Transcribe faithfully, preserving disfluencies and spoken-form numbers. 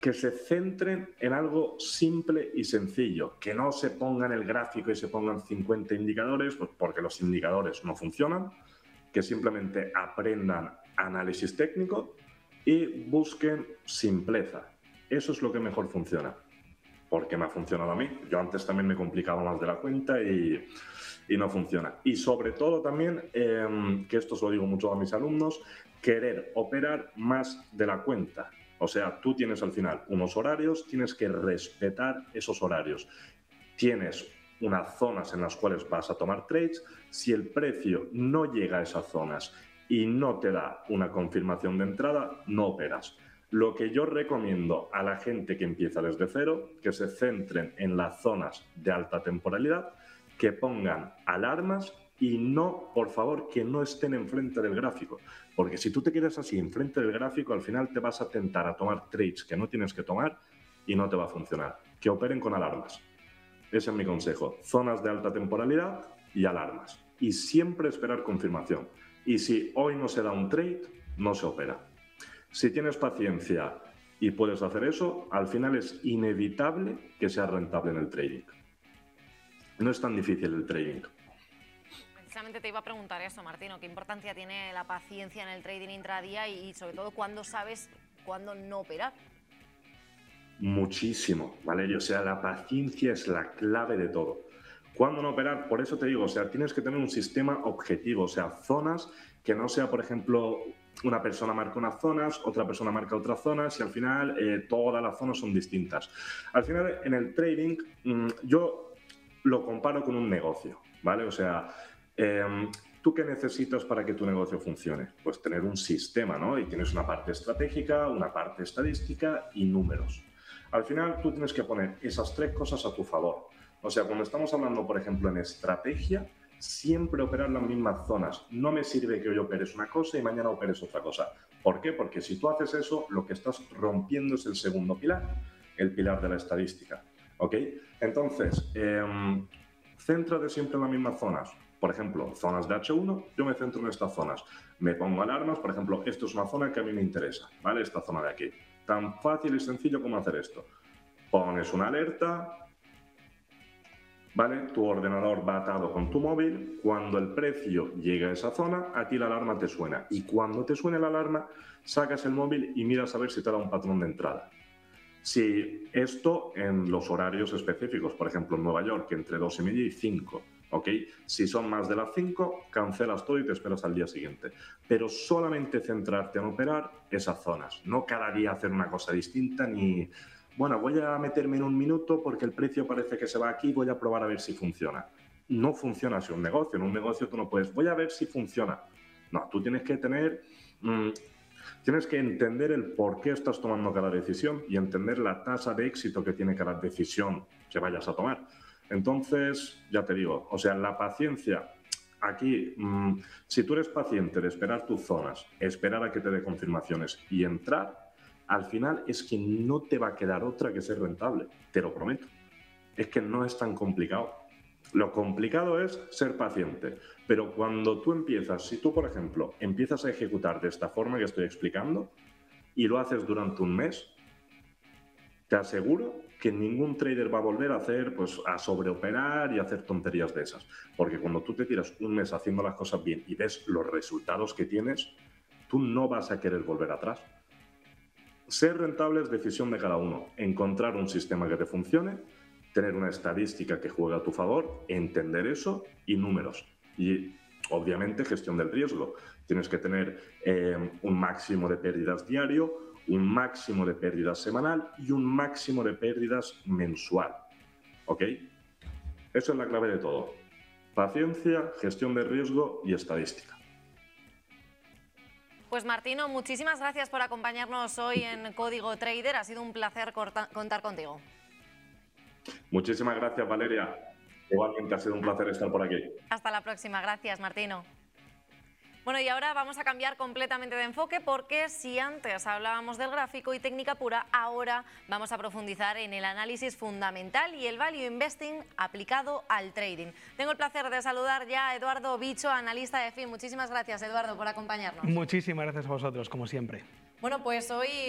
que se centren en algo simple y sencillo, que no se pongan el gráfico y se pongan cincuenta indicadores, pues porque los indicadores no funcionan, que simplemente aprendan análisis técnico y busquen simpleza. Eso es lo que mejor funciona, porque me ha funcionado a mí. Yo antes también me complicaba más de la cuenta y, y no funciona. Y sobre todo también, eh, que esto se lo digo mucho a mis alumnos, querer operar más de la cuenta. O sea, tú tienes al final unos horarios, tienes que respetar esos horarios. Tienes unas zonas en las cuales vas a tomar trades. Si el precio no llega a esas zonas y no te da una confirmación de entrada, no operas. Lo que yo recomiendo a la gente que empieza desde cero, que se centren en las zonas de alta temporalidad, que pongan alarmas y no, por favor, que no estén enfrente del gráfico. Porque si tú te quedas así enfrente del gráfico, al final te vas a tentar a tomar trades que no tienes que tomar y no te va a funcionar. Que operen con alarmas. Ese es mi consejo. Zonas de alta temporalidad y alarmas. Y siempre esperar confirmación. Y si hoy no se da un trade, no se opera. Si tienes paciencia y puedes hacer eso, al final es inevitable que sea rentable en el trading. No es tan difícil el trading. Precisamente te iba a preguntar eso, Martino, ¿qué importancia tiene la paciencia en el trading intradía y sobre todo cuándo sabes cuándo no operar? Muchísimo, Valerio. O sea, la paciencia es la clave de todo. ¿Cuándo no operar? Por eso te digo, o sea, tienes que tener un sistema objetivo, o sea, zonas que no sea, por ejemplo, una persona marca unas zonas, otra persona marca otras zonas y al final eh, todas las zonas son distintas. Al final, en el trading, mmm, yo lo comparo con un negocio, ¿vale? O sea, eh, ¿tú qué necesitas para que tu negocio funcione? Pues tener un sistema, ¿no? Y tienes una parte estratégica, una parte estadística y números. Al final, tú tienes que poner esas tres cosas a tu favor. O sea, cuando estamos hablando, por ejemplo, en estrategia, siempre operar las mismas zonas. No me sirve que hoy operes una cosa y mañana operes otra cosa. ¿Por qué? Porque si tú haces eso, lo que estás rompiendo es el segundo pilar, el pilar de la estadística. ¿Ok? Entonces, eh, céntrate siempre en las mismas zonas. Por ejemplo, zonas de hache uno, yo me centro en estas zonas. Me pongo alarmas, por ejemplo, esto es una zona que a mí me interesa, ¿vale? Esta zona de aquí. Tan fácil y sencillo como hacer esto. Pones una alerta, ¿vale? Tu ordenador va atado con tu móvil. Cuando el precio llega a esa zona, a ti la alarma te suena. Y cuando te suene la alarma, sacas el móvil y miras a ver si te da un patrón de entrada. Si esto en los horarios específicos, por ejemplo en Nueva York, entre dos y media y cinco, ¿ok? Si son más de las cinco, cancelas todo y te esperas al día siguiente. Pero solamente centrarte en operar esas zonas. No cada día hacer una cosa distinta ni... Bueno, voy a meterme en un minuto porque el precio parece que se va aquí, voy a probar a ver si funciona. No funciona así un negocio. En un negocio tú no puedes, voy a ver si funciona. No, tú tienes que tener... Mmm, tienes que entender el por qué estás tomando cada decisión y entender la tasa de éxito que tiene cada decisión que vayas a tomar. Entonces, ya te digo, o sea, la paciencia... Aquí, mmm, si tú eres paciente de esperar tus zonas, esperar a que te dé confirmaciones y entrar, al final es que no te va a quedar otra que ser rentable, te lo prometo. Es que no es tan complicado. Lo complicado es ser paciente, pero cuando tú empiezas, si tú, por ejemplo, empiezas a ejecutar de esta forma que estoy explicando y lo haces durante un mes, te aseguro que ningún trader va a volver a hacer, pues, a sobreoperar y a hacer tonterías de esas. Porque cuando tú te tiras un mes haciendo las cosas bien y ves los resultados que tienes, tú no vas a querer volver atrás. Ser rentable es decisión de cada uno. Encontrar un sistema que te funcione, tener una estadística que juegue a tu favor, entender eso y números. Y, obviamente, gestión del riesgo. Tienes que tener eh, un máximo de pérdidas diario, un máximo de pérdidas semanal y un máximo de pérdidas mensual. ¿Ok? Eso es la clave de todo. Paciencia, gestión de riesgo y estadística. Pues Martino, muchísimas gracias por acompañarnos hoy en Código Trader. Ha sido un placer contar contigo. Muchísimas gracias, Valeria. Igualmente ha sido un placer estar por aquí. Hasta la próxima. Gracias, Martino. Bueno, y ahora vamos a cambiar completamente de enfoque porque si antes hablábamos del gráfico y técnica pura, ahora vamos a profundizar en el análisis fundamental y el value investing aplicado al trading. Tengo el placer de saludar ya a Eduardo Bicho, analista de F I M. Muchísimas gracias, Eduardo, por acompañarnos. Muchísimas gracias a vosotros, como siempre. Bueno, pues hoy